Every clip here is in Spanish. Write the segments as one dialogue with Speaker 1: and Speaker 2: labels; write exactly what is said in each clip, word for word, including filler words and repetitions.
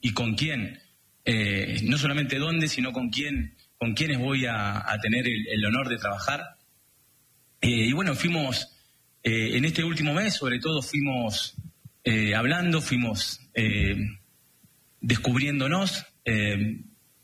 Speaker 1: y con quién. Eh, no solamente dónde, sino con quién, con quiénes voy a, a tener el, el honor de trabajar. Eh, y bueno, fuimos, eh, en este último mes, sobre todo, fuimos eh, hablando, fuimos eh, descubriéndonos, eh,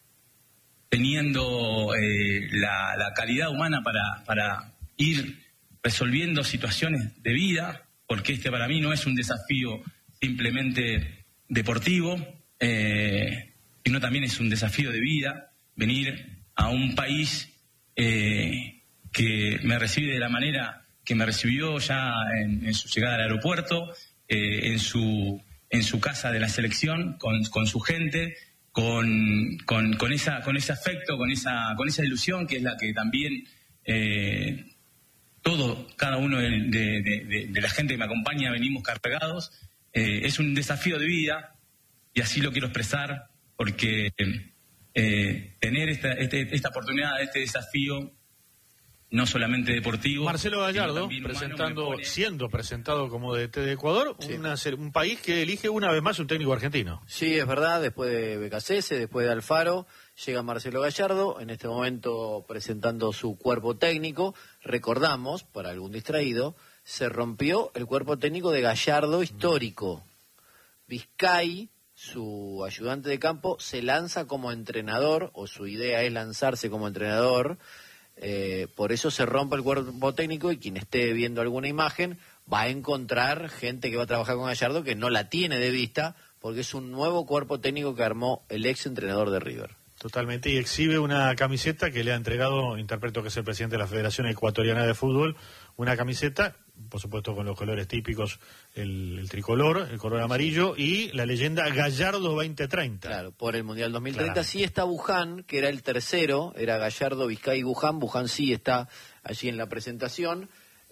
Speaker 1: teniendo eh, la, la calidad humana para, para ir resolviendo situaciones de vida, porque este para mí no es un desafío simplemente deportivo, eh, sino también es un desafío de vida, venir a un país eh, que me recibe de la manera que me recibió ya en, en su llegada al aeropuerto, eh, en su en su casa de la selección, con, con su gente, con, con, con, esa, con ese afecto, con esa, con esa ilusión que es la que también eh, todo, cada uno de, de, de, de la gente que me acompaña venimos cargados. Eh, es un desafío de vida y así lo quiero expresar, porque eh, tener esta, este, esta oportunidad, este desafío, no solamente deportivo.
Speaker 2: Marcelo Gallardo, presentando, pone... siendo presentado como D T de Ecuador, sí. una, un país que elige una vez más un técnico argentino.
Speaker 3: Sí, es verdad, después de B K C S, después de Alfaro, llega Marcelo Gallardo, en este momento presentando su cuerpo técnico. Recordamos, para algún distraído, se rompió el cuerpo técnico de Gallardo histórico. Vizcay, su ayudante de campo, se lanza como entrenador, o su idea es lanzarse como entrenador. Eh, por eso se rompe el cuerpo técnico, y quien esté viendo alguna imagen va a encontrar gente que va a trabajar con Gallardo que no la tiene de vista, porque es un nuevo cuerpo técnico que armó el ex entrenador de River.
Speaker 2: Totalmente, y exhibe una camiseta que le ha entregado, interpreto que es el presidente de la Federación Ecuatoriana de Fútbol, una camiseta, por supuesto con los colores típicos, el, el tricolor, el color amarillo, y la leyenda Gallardo veinte treinta.
Speaker 3: Claro, por el Mundial dos mil treinta.
Speaker 2: Claro.
Speaker 3: Sí está Buján, que era el tercero, era Gallardo, Vizcay y Buján. Buján sí está allí en la presentación.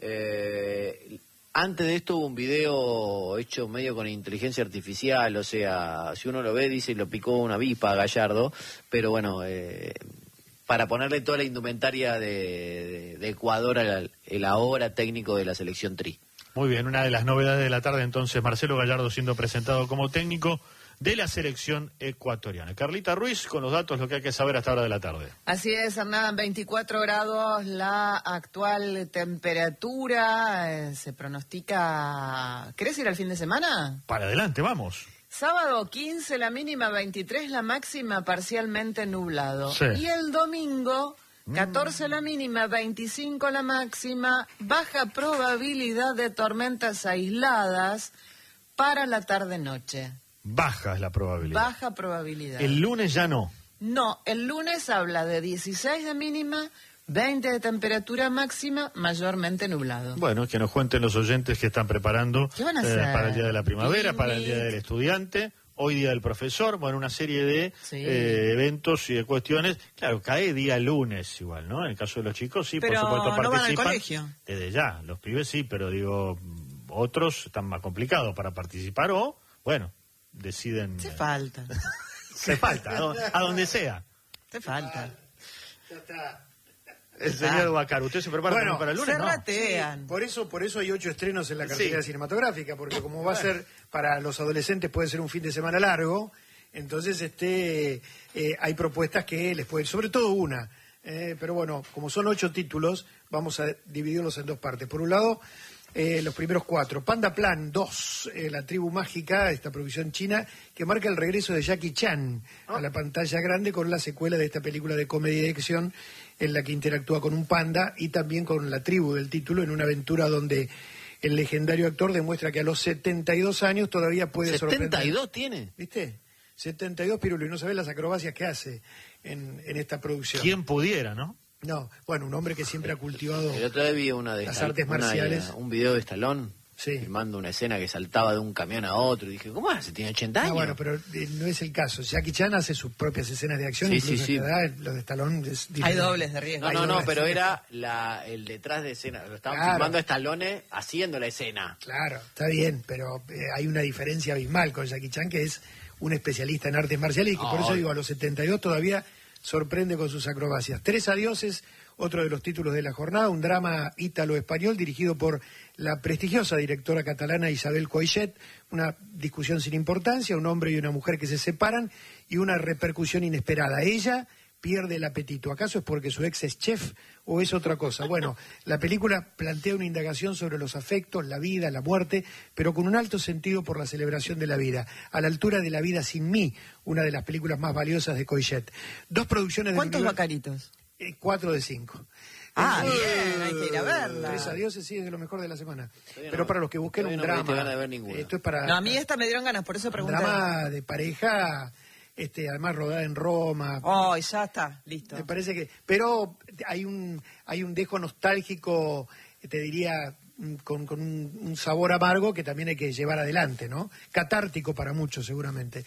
Speaker 3: Eh, antes de esto hubo un video hecho medio con inteligencia artificial, o sea, si uno lo ve dice lo picó una avispa a Gallardo, pero bueno... Eh, para ponerle toda la indumentaria de, de, de Ecuador al el ahora técnico de la selección Tri.
Speaker 2: Muy bien, una de las novedades de la tarde entonces, Marcelo Gallardo siendo presentado como técnico de la selección ecuatoriana. Carlita Ruiz con los datos, lo que hay que saber hasta ahora de la tarde.
Speaker 4: Así es, Hernán, veinticuatro grados la actual temperatura, eh, se pronostica... ¿Querés ir al fin de semana?
Speaker 2: Para adelante, vamos.
Speaker 4: Sábado quince la mínima, veintitrés la máxima, parcialmente nublado.
Speaker 2: Sí.
Speaker 4: Y el domingo catorce la mínima, veinticinco la máxima, baja probabilidad de tormentas aisladas para la tarde-noche.
Speaker 2: Baja es la probabilidad.
Speaker 4: Baja probabilidad.
Speaker 2: El lunes ya no.
Speaker 4: No, el lunes habla de dieciséis de mínima, veinte de temperatura máxima, mayormente nublado.
Speaker 2: Bueno, que nos cuenten los oyentes que están preparando
Speaker 4: ¿Qué van a
Speaker 2: eh,
Speaker 4: hacer?
Speaker 2: para el Día de la Primavera,
Speaker 4: Picnic.
Speaker 2: para el Día del Estudiante, hoy Día del Profesor, bueno, una serie de
Speaker 4: Sí.
Speaker 2: eh, eventos y de cuestiones. Claro, cae día lunes igual, ¿no? En el caso de los chicos, sí,
Speaker 4: Pero
Speaker 2: por supuesto
Speaker 4: no van al
Speaker 2: participan.
Speaker 4: colegio.
Speaker 2: Desde ya, los pibes sí, pero digo, otros están más complicados para participar o, bueno, deciden...
Speaker 4: Te falta.
Speaker 2: Se falta, a, do- a donde sea.
Speaker 4: Te falta.
Speaker 5: Ya está.
Speaker 2: El señor Bacar, ¿usted se prepara
Speaker 5: Bueno,
Speaker 2: también para el lunes?
Speaker 4: se
Speaker 2: No.
Speaker 4: ratean.
Speaker 5: Por eso, por eso hay ocho estrenos en la cartelera
Speaker 2: Sí.
Speaker 5: cinematográfica, porque como va a ser para los adolescentes puede ser un fin de semana largo, entonces este eh, hay propuestas que les pueden, sobre todo una, eh, pero bueno, como son ocho títulos, vamos a dividirlos en dos partes. Por un lado, eh, los primeros cuatro. Panda Plan dos, eh, la tribu mágica, esta producción china, que marca el regreso de Jackie Chan a la pantalla grande con la secuela de esta película de comedia y acción en la que interactúa con un panda y también con la tribu del título, en una aventura donde el legendario actor demuestra que a los setenta y dos años todavía puede sorprender.
Speaker 3: ¿setenta y dos tiene?
Speaker 5: ¿Viste? setenta y dos, Pirulo, y no sabés las acrobacias que hace en, en esta producción.
Speaker 2: ¿Quién pudiera, no?
Speaker 5: No, bueno, un hombre que siempre ha cultivado
Speaker 3: El otro día vi una de
Speaker 5: las
Speaker 3: Estal-
Speaker 5: artes
Speaker 3: una,
Speaker 5: marciales.
Speaker 3: eh, un video de Stallone
Speaker 5: Sí.
Speaker 3: filmando una escena que saltaba de un camión a otro y dije, ¿cómo hace? Tiene ochenta años.
Speaker 5: No, bueno, pero eh, no es el caso. Jackie Chan hace sus propias escenas de acción,
Speaker 3: Sí,
Speaker 5: incluso
Speaker 3: sí, sí.
Speaker 5: a esta edad, lo de Stallone es
Speaker 4: Hay
Speaker 5: diferente.
Speaker 4: dobles de riesgo.
Speaker 3: No,
Speaker 5: Hay
Speaker 3: no, no,
Speaker 5: dobles.
Speaker 3: pero era la, el detrás de escena. Lo estaban
Speaker 5: Claro.
Speaker 3: filmando a Stallone haciendo la escena.
Speaker 5: Claro, está bien, pero eh, hay una diferencia abismal con Jackie Chan, que es un especialista en artes marciales y que por
Speaker 3: No.
Speaker 5: eso digo, a los setenta y dos todavía sorprende con sus acrobacias. Tres adioses, otro de los títulos de la jornada, un drama ítalo-español dirigido por la prestigiosa directora catalana Isabel Coixet, una discusión sin importancia, un hombre y una mujer que se separan y una repercusión inesperada. Ella pierde el apetito. ¿Acaso es porque su ex es chef o es otra cosa? Bueno, la película plantea una indagación sobre los afectos, la vida, la muerte, pero con un alto sentido por la celebración de la vida, a la altura de La vida sin mí, una de las películas más valiosas de Coixet. Dos producciones de...
Speaker 4: ¿Cuántos bacaritos?
Speaker 5: Eh, cuatro de cinco.
Speaker 4: Ah,
Speaker 5: Eh,
Speaker 4: bien, hay que ir a verla.
Speaker 5: Tres adioses, sí, es de lo mejor de la semana.
Speaker 3: Todavía
Speaker 5: Pero
Speaker 3: no-
Speaker 5: para los que busquen un
Speaker 3: todavía no me diste
Speaker 5: drama,
Speaker 3: ganas de ver ninguna.
Speaker 5: esto es para...
Speaker 4: No, a mí esta me dieron ganas, por eso
Speaker 5: un
Speaker 4: pregunté.
Speaker 5: drama de pareja, este, además rodada en Roma.
Speaker 4: Oh, ya está, listo.
Speaker 5: Me parece que, pero hay un hay un dejo nostálgico, te diría, mm, con, con un, un sabor amargo que también hay que llevar adelante, ¿no? Catártico para muchos, seguramente.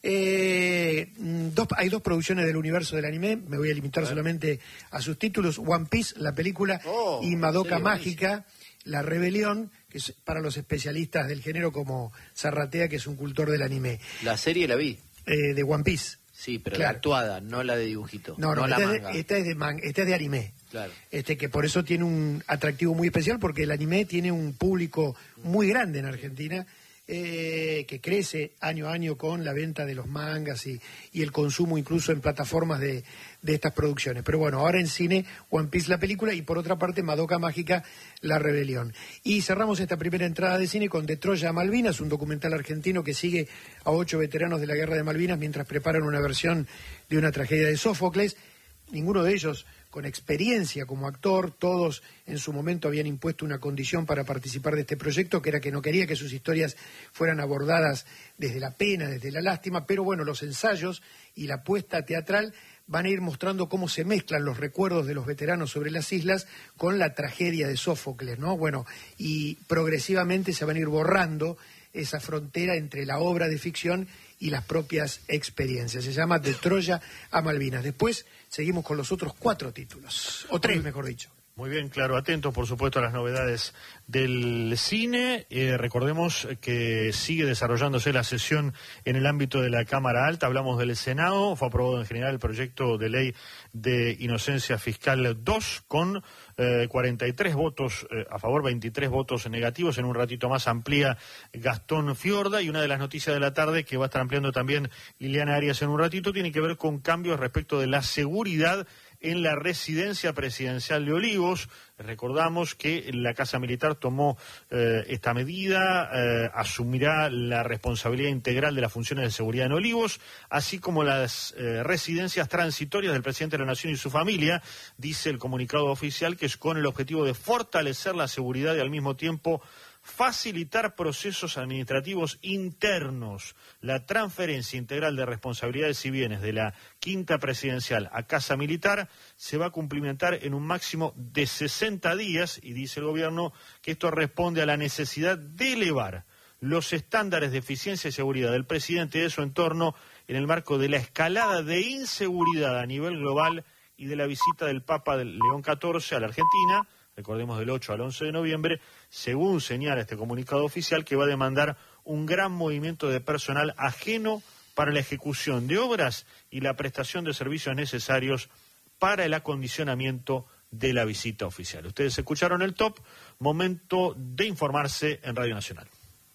Speaker 5: Eh, mm, dos, hay dos producciones del universo del anime, me voy a limitar solamente a sus títulos: One Piece, la película,
Speaker 3: Oh,
Speaker 5: y Madoka
Speaker 3: serio,
Speaker 5: Mágica, La Rebelión, que es para los especialistas del género como Zarratea, que es un cultor del anime,
Speaker 3: La serie la vi.
Speaker 5: eh, de One Piece.
Speaker 3: Sí, pero
Speaker 5: Claro.
Speaker 3: la actuada, no la de dibujito.
Speaker 5: No, no,
Speaker 3: la
Speaker 5: esta,
Speaker 3: manga.
Speaker 5: es de, esta es de man- esta es de anime.
Speaker 3: Claro.
Speaker 5: Este, que por eso tiene un atractivo muy especial, porque el anime tiene un público muy grande en Argentina, eh, que crece año a año con la venta de los mangas y, y el consumo incluso en plataformas de, de estas producciones. Pero bueno, ahora en cine, One Piece la película, y por otra parte Madoka Mágica, La Rebelión. Y cerramos esta primera entrada de cine con De Troya a Malvinas, un documental argentino que sigue a ocho veteranos de la Guerra de Malvinas mientras preparan una versión de una tragedia de Sófocles. Ninguno de ellos con experiencia como actor, todos en su momento habían impuesto una condición para participar de este proyecto, que era que no quería que sus historias fueran abordadas desde la pena, desde la lástima, pero bueno, los ensayos y la puesta teatral van a ir mostrando cómo se mezclan los recuerdos de los veteranos sobre las islas con la tragedia de Sófocles, ¿no? Bueno, y progresivamente se van a ir borrando esa frontera entre la obra de ficción y las propias experiencias. Se llama De Troya a Malvinas. Después seguimos con los otros cuatro títulos, o tres, mejor dicho.
Speaker 2: Muy bien, claro, atentos por supuesto a las novedades del cine. Eh, recordemos que sigue desarrollándose la sesión en el ámbito de la Cámara Alta. Hablamos del Senado, fue aprobado en general el proyecto de ley de inocencia fiscal dos con eh, cuarenta y tres votos eh, a favor, veintitrés votos negativos. En un ratito más amplía Gastón Fiorda, y una de las noticias de la tarde que va a estar ampliando también Liliana Arias en un ratito tiene que ver con cambios respecto de la seguridad en la residencia presidencial de Olivos. Recordamos que la Casa Militar tomó eh, esta medida, eh, asumirá la responsabilidad integral de las funciones de seguridad en Olivos, así como las eh, residencias transitorias del presidente de la Nación y su familia, dice el comunicado oficial, que es con el objetivo de fortalecer la seguridad y al mismo tiempo facilitar procesos administrativos internos. La transferencia integral de responsabilidades y bienes de la Quinta Presidencial a Casa Militar se va a cumplimentar en un máximo de sesenta días, y dice el gobierno que esto responde a la necesidad de elevar los estándares de eficiencia y seguridad del presidente y de su entorno en el marco de la escalada de inseguridad a nivel global y de la visita del Papa León catorce a la Argentina, recordemos del ocho al once de noviembre, según señala este comunicado oficial, que va a demandar un gran movimiento de personal ajeno para la ejecución de obras y la prestación de servicios necesarios para el acondicionamiento de la visita oficial. Ustedes escucharon el top, momento de informarse en Radio Nacional.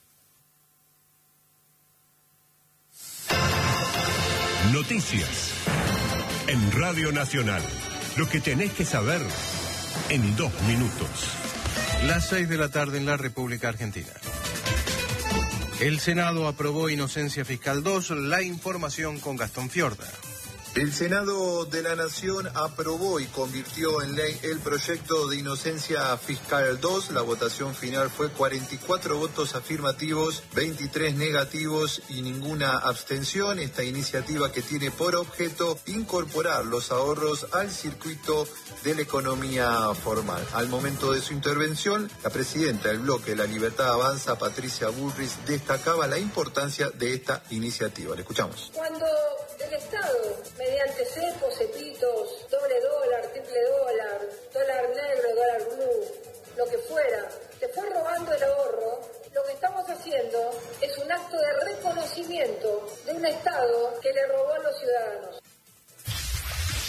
Speaker 6: Noticias en Radio Nacional. Lo que tenés que saber en dos minutos.
Speaker 7: Las seis de la tarde en la República Argentina. El Senado aprobó Inocencia Fiscal dos, la información con Gastón Fiorda.
Speaker 8: El Senado de la Nación aprobó y convirtió en ley el proyecto de Inocencia Fiscal dos. La votación final fue cuarenta y cuatro votos afirmativos, veintitrés negativos y ninguna abstención. Esta iniciativa, que tiene por objeto incorporar los ahorros al circuito de la economía formal. Al momento de su intervención, la presidenta del bloque La Libertad Avanza, Patricia Bullrich, destacaba la importancia de esta iniciativa. Le escuchamos.
Speaker 9: Cuando el Estado, mediante cepos, cepitos, doble dólar, triple dólar, dólar negro, dólar blue, lo que fuera, te fue robando el ahorro, lo que estamos haciendo es un acto de reconocimiento de un Estado que le robó a los ciudadanos.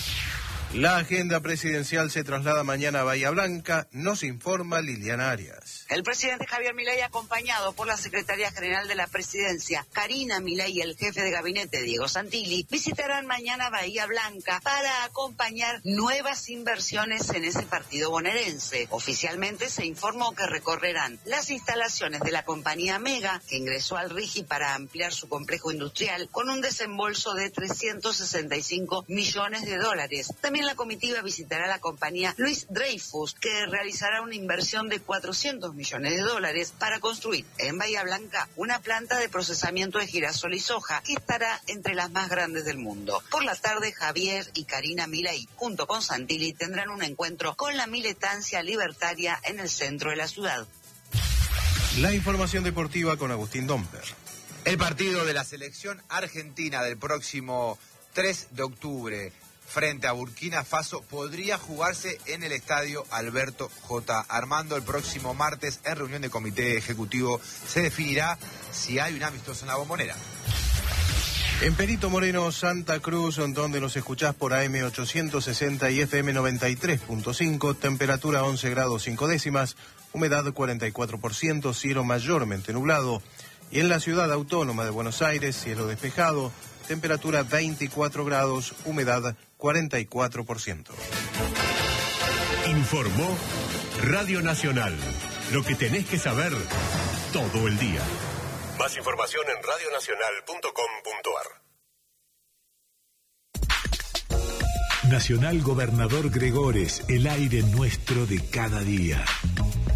Speaker 7: La agenda presidencial se traslada mañana a Bahía Blanca, nos informa Liliana Arias.
Speaker 10: El presidente Javier Milei, acompañado por la secretaria general de la presidencia, Karina Milei, y el jefe de gabinete, Diego Santilli, visitarán mañana Bahía Blanca para acompañar nuevas inversiones en ese partido bonaerense. Oficialmente se informó que recorrerán las instalaciones de la compañía Mega, que ingresó al RIGI para ampliar su complejo industrial con un desembolso de trescientos sesenta y cinco millones de dólares. También la comitiva visitará la compañía Luis Dreyfus, que realizará una inversión de cuatrocientos millones de dólares para construir en Bahía Blanca una planta de procesamiento de girasol y soja que estará entre las más grandes del mundo. Por la tarde, Javier y Karina Milei, junto con Santilli, tendrán un encuentro con la militancia libertaria en el centro de la ciudad.
Speaker 7: La información deportiva con Agustín Domper.
Speaker 11: El partido de la selección argentina del próximo tres de octubre frente a Burkina Faso podría jugarse en el estadio Alberto J. Armando. El próximo martes, en reunión de comité ejecutivo, se definirá si hay un amistoso en la Bombonera.
Speaker 7: En Perito Moreno, Santa Cruz, donde nos escuchás por A M ochocientos sesenta y F M noventa y tres punto cinco, temperatura once grados cinco décimas, humedad cuarenta y cuatro por ciento, cielo mayormente nublado. Y en la ciudad autónoma de Buenos Aires, cielo despejado, temperatura veinticuatro grados, humedad cuarenta y cuatro por ciento.
Speaker 6: Informó Radio Nacional. Lo que tenés que saber todo el día. Más información en radio nacional punto com punto a r.
Speaker 12: Nacional Gobernador Gregores, el aire nuestro de cada día.